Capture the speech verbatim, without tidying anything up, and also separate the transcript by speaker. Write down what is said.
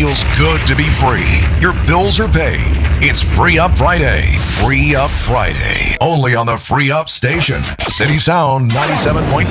Speaker 1: feels good to be free. Your bills are paid. It's Free Up Friday. Free Up Friday. Only on the Free Up station. City Sound ninety-seven point